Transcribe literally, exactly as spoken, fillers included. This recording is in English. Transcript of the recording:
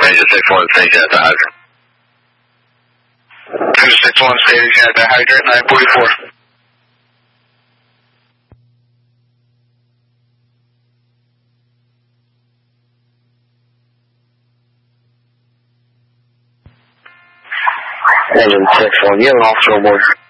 Engine six one, station at the hydrant. Engine six one, station at the hydrant, nine forty-four. Engine six one, you have an officer on board.